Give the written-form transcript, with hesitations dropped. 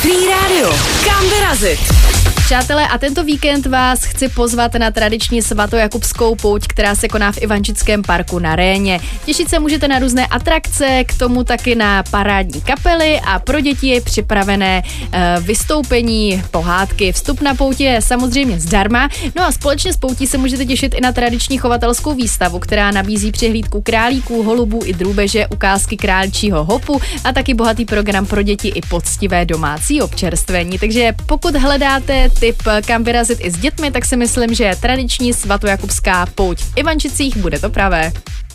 Dobrý rádio. Kam vyrazit? Přátelé, a tento víkend vás chci pozvat na tradiční svatojakubskou pouť, která se koná v Ivančickém parku na Réně. Těšit se můžete na různé atrakce, k tomu taky na parádní kapely a pro děti je připravené vystoupení, pohádky. Vstup na pouť je samozřejmě zdarma, no a společně s poutí se můžete těšit i na tradiční chovatelskou výstavu, která nabízí přehlídku králíků, holubů i drůbeže, ukázky králičího hopu a taky bohatý program pro děti i poctivé domácí občerstvení. Takže pokud hledáte tip, kam vyrazit i s dětmi, tak si myslím, že tradiční svatojakubská pouť v Ivančicích bude to pravé.